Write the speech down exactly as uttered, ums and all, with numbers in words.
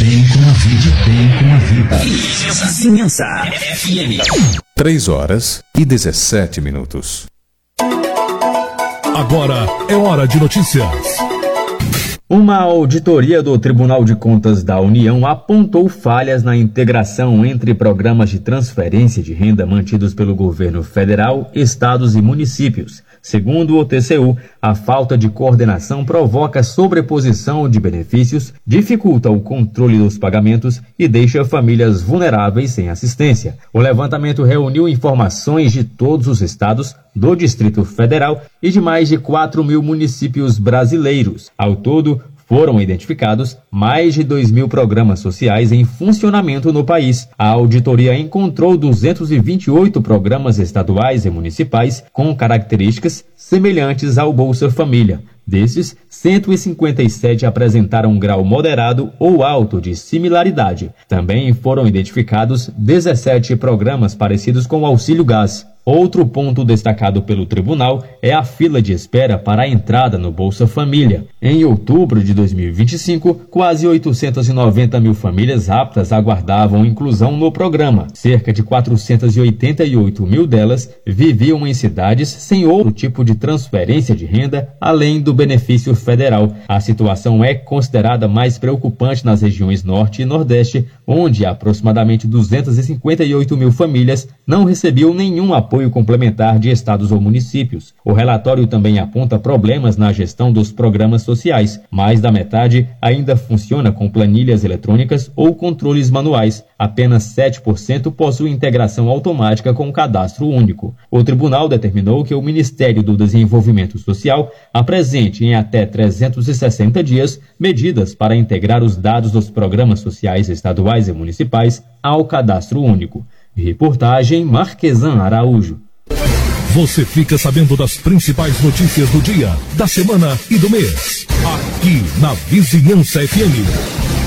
bem com a vida, bem com a vida. Vizinhança F M. Três horas e dezessete minutos. Agora é hora de notícias. Uma auditoria do Tribunal de Contas da União apontou falhas na integração entre programas de transferência de renda mantidos pelo governo federal, estados e municípios. Segundo o T C U, a falta de coordenação provoca sobreposição de benefícios, dificulta o controle dos pagamentos e deixa famílias vulneráveis sem assistência. O levantamento reuniu informações de todos os estados, do Distrito Federal e de mais de quatro mil municípios brasileiros. Ao todo, foram identificados mais de dois mil programas sociais em funcionamento no país. A auditoria encontrou duzentos e vinte e oito programas estaduais e municipais com características semelhantes ao Bolsa Família. Desses, cento e cinquenta e sete apresentaram um grau moderado ou alto de similaridade. Também foram identificados dezessete programas parecidos com o Auxílio Gás. Outro ponto destacado pelo tribunal é a fila de espera para a entrada no Bolsa Família. Em outubro de dois mil e vinte e cinco, quase oitocentas e noventa mil famílias aptas aguardavam inclusão no programa. Cerca de quatrocentas e oitenta e oito mil delas viviam em cidades sem outro tipo de transferência de renda, além do benefício federal. A situação é considerada mais preocupante nas regiões Norte e Nordeste, onde aproximadamente duzentas e cinquenta e oito mil famílias não recebiam nenhum apoio apoio complementar de estados ou municípios. O relatório também aponta problemas na gestão dos programas sociais. Mais da metade ainda funciona com planilhas eletrônicas ou controles manuais. Apenas sete por cento possui integração automática com o cadastro único. O tribunal determinou que o Ministério do Desenvolvimento Social apresente em até trezentos e sessenta dias medidas para integrar os dados dos programas sociais estaduais e municipais ao cadastro único. Reportagem Marquesan Araújo. Você fica sabendo das principais notícias do dia, da semana e do mês. Aqui na Vizinhança F M.